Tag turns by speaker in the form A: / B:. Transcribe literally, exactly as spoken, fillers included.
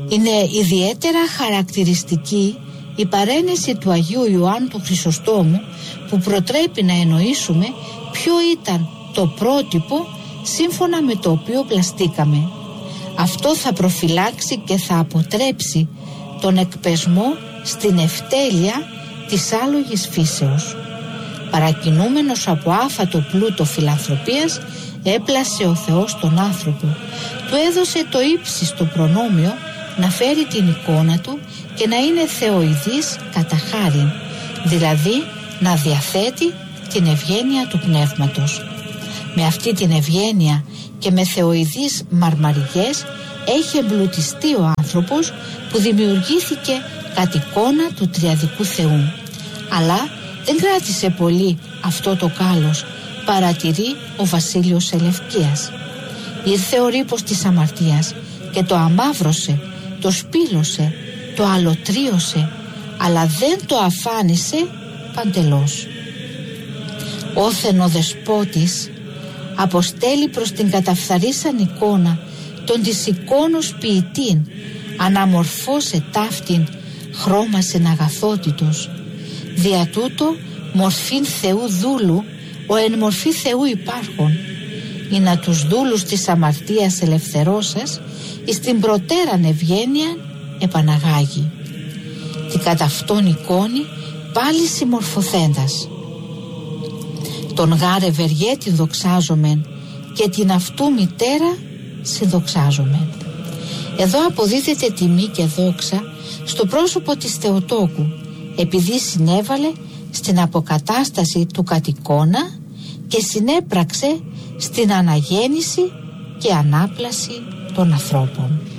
A: Είναι ιδιαίτερα χαρακτηριστική η παρένεση του Αγίου Ιωάννου του Χρυσοστόμου, που προτρέπει να εννοήσουμε ποιο ήταν το πρότυπο σύμφωνα με το οποίο πλαστήκαμε. Αυτό θα προφυλάξει και θα αποτρέψει τον εκπεσμό στην ευτέλεια της άλογης φύσεως. Παρακινούμενος από άφατο πλούτο φιλανθρωπίας, έπλασε ο Θεός τον άνθρωπο. Του έδωσε το ύψιστο προνόμιο να φέρει την εικόνα του και να είναι θεοειδής κατά χάριν, δηλαδή να διαθέτει την ευγένεια του πνεύματος. Με αυτή την ευγένεια και με θεοειδείς μαρμαριγές έχει εμπλουτιστεί ο άνθρωπος που δημιουργήθηκε κατ' εικόνα του τριαδικού Θεού. Αλλά δεν κράτησε πολύ αυτό το κάλος, παρατηρεί ο Βασίλειος Ελευκίας. Ήρθε ο ρήπος της αμαρτίας και το αμαύρωσε, το σπήλωσε, το αλωτρίωσε, αλλά δεν το αφάνισε παντελώς. Όθεν ο δεσπότης αποστέλει προς την καταφθαρίσαν εικόνα τον της εικόνος ποιητήν, αναμορφώσε ταύτην, χρώμασεν αγαθότητος. Δια τούτο μορφήν Θεού δούλου, ο εν μορφή Θεού υπάρχων, ή να τους δούλους της αμαρτίας ελευθερώσας εις την προτέραν ευγένεια επαναγάγει. Την κατά αυτόν εικόνη πάλι συμμορφωθέντας. Τον γάρε ευεργέτη δοξάζομεν και την αυτού μητέρα συνδοξάζομεν. Εδώ αποδίδεται τιμή και δόξα στο πρόσωπο της Θεοτόκου, επειδή συνέβαλε στην αποκατάσταση του κατ' εικόνα και συνέπραξε στην αναγέννηση και ανάπλαση των ανθρώπων.